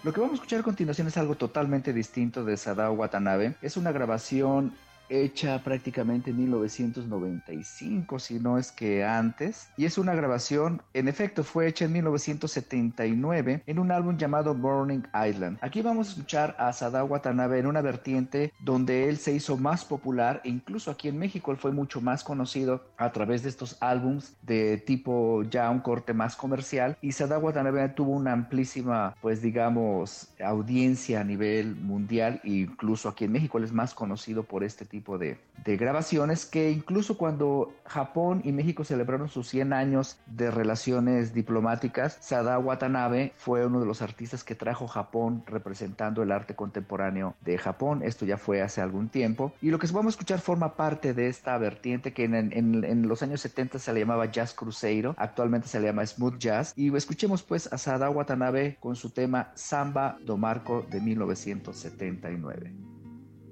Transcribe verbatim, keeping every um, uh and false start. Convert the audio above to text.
Lo que vamos a escuchar a continuación es algo totalmente distinto de Sadao Watanabe. Es una grabación hecha prácticamente en mil novecientos noventa y cinco, si no es que antes, y es una grabación, en efecto, fue hecha en mil novecientos setenta y nueve en un álbum llamado Burning Island. Aquí vamos a escuchar a Sadao Watanabe en una vertiente donde él se hizo más popular, e incluso aquí en México él fue mucho más conocido a través de estos álbums de tipo ya un corte más comercial, y Sadao Watanabe tuvo una amplísima, pues digamos, audiencia a nivel mundial, e incluso aquí en México él es más conocido por este tipo de, de grabaciones, que incluso cuando Japón y México celebraron sus cien años de relaciones diplomáticas, Sadao Watanabe fue uno de los artistas que trajo Japón representando el arte contemporáneo de Japón. Esto ya fue hace algún tiempo, y lo que vamos a escuchar forma parte de esta vertiente que en, en, en los años setenta se le llamaba Jazz Cruzeiro, actualmente se le llama Smooth Jazz, y escuchemos pues a Sadao Watanabe con su tema Samba do Marco de mil novecientos setenta y nueve.